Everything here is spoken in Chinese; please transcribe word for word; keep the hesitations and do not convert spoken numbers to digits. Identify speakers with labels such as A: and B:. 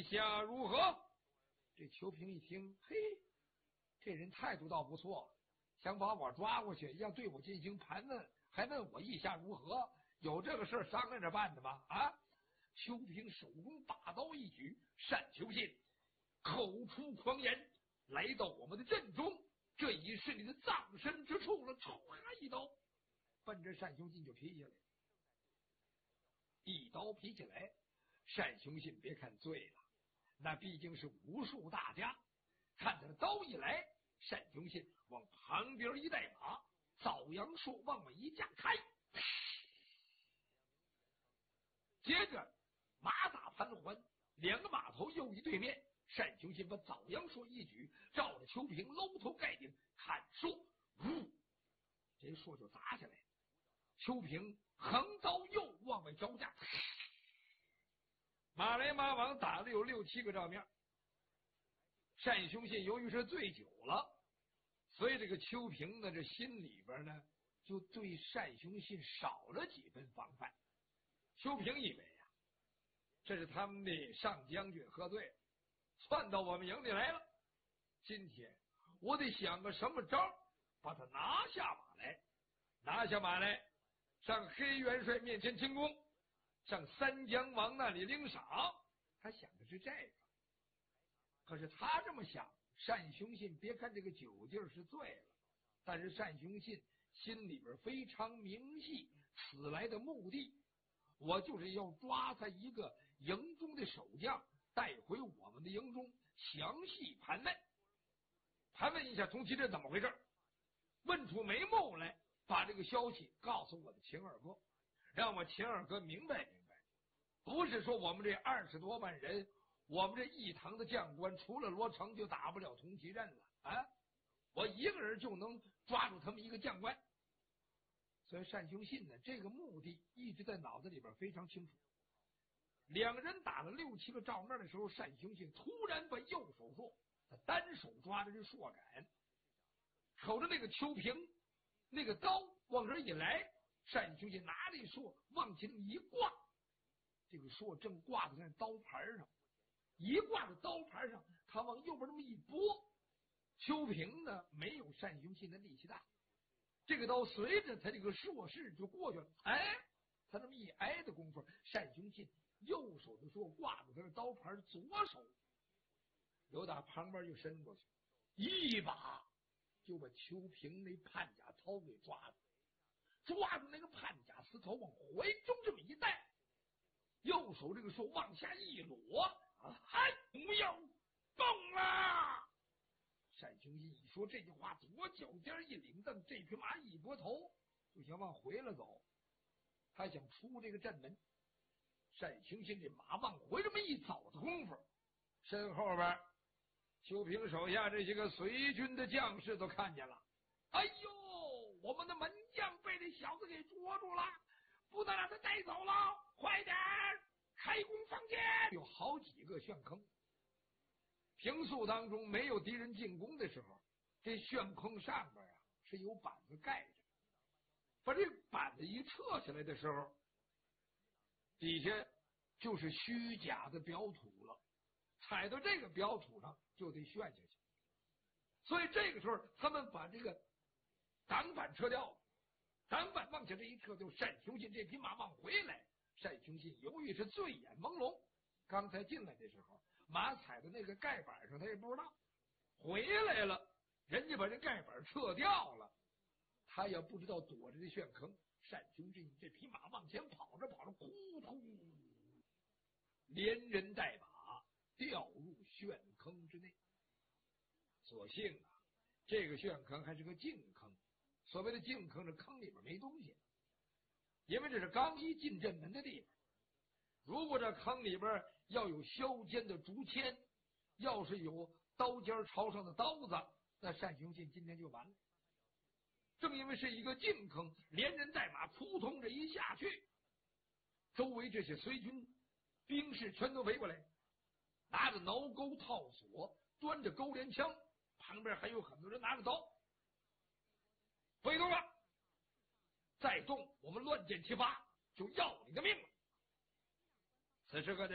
A: 下如何？这邱平一听，嘿，这人态度倒不错，想把我抓过去，要对我进行盘问，还问我意下如何？有这个事商量着办的吗？啊！邱平手中大刀一举，单秋信口出狂言，来到我们的阵中，这已是你的葬身之处了。唰一刀，奔着单秋信就劈下来，一刀劈起来。单雄信别看醉了，那毕竟是武术大家，看他的刀一来，单雄信往旁边一带马，枣阳树往外一架开，接着马打盘环，两个马头又一对面，单雄信把枣阳树一举，照着邱平搂头盖顶砍树，呜，这树就砸下来。邱平横刀又往外招架，马来马往打了有六七个照面。单雄信由于是醉酒了，所以这个邱平呢，这心里边呢就对单雄信少了几分防范。邱平以为呀、啊，这是他们的上将军喝醉了，窜到我们营里来了。今天我得想个什么招，把他拿下马来，拿下马来，上黑元帅面前请功，上三江王那里领赏。他想的是这个，可是他这么想，单雄信别看这个酒劲是醉了，但是单雄信心里边非常明细，此来的目的，我就是要抓他一个营中的守将，带回我们的营中详细盘问，盘问一下通缉这怎么回事，问出眉目来，把这个消息告诉我的秦二哥，让我秦二哥明白明白，不是说我们这二十多万人，我们这一堂的将官除了罗成就打不了通缉阵了啊！我一个人就能抓住他们一个将官。所以单雄信呢，这个目的一直在脑子里边非常清楚。两人打了六七个照面的时候，单雄信突然把右手说，他单手抓着这槊杆，瞅着那个邱平那个刀往这一来，单雄信拿着一槊往前一挂，这个槊正挂在那刀盘上，一挂在刀盘上，他往右边这么一拨，邱平呢没有单雄信的力气大，这个刀随着他这个槊势就过去了。哎，他这么一挨的功夫，单雄信右手的槊挂住他的刀盘，左手由打旁边就伸过去，一把就把邱平那判甲头给抓住，抓住那个判甲丝头往怀中这么一带，右手这个槊往下一裸，啊，嗨，不要动啦！单雄信一说这句话，左脚尖一领蹬，这匹马一拨头就想往回了走，他想出这个阵门。单雄信这马往回这么一走的功夫，身后边邱平手下这些个随军的将士都看见了，哎呦，我们的门将被这小子给捉住了，不能让他带走了，快点开弓放箭！有好几个旋坑，平素当中没有敌人进攻的时候，这旋坑上边啊是有板子盖着，把这板子一撤下来的时候，底下就是虚假的表土了，踩到这个表土上就得旋下去，所以这个时候他们把这个挡板撤掉了，挡板往下这一撤，就单雄信这匹马往回来。单雄信由于是醉眼朦胧，刚才进来的时候马踩在那个盖板上，他也不知道，回来了人家把这盖板撤掉了，他也不知道躲着这旋坑。单雄信这匹马往前跑着跑着，扑通，连人带马掉入旋坑之内。所幸啊，这个旋坑还是个净坑，所谓的净坑，这坑里边没东西，因为这是刚一进阵门的地方。如果这坑里边要有削尖的竹签，要是有刀尖朝上的刀子，那单雄信今天就完了。正因为是一个净坑，连人带马扑通这一下去，周围这些随军兵士全都围过来，拿着挠钩套索，端着钩镰枪，旁边还有很多人拿着刀。不许动了，再动我们乱箭齐发，就要你的命了。此时可得